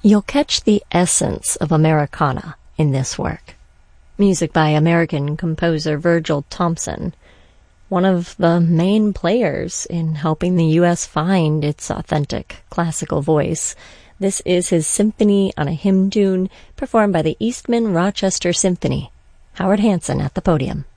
You'll catch the essence of Americana in this work. Music by American composer Virgil Thompson, one of the main players in helping the U.S. find its authentic classical voice. This is his Symphony on a Hymn Tune, performed by the Eastman Rochester Symphony. Howard Hanson at the podium.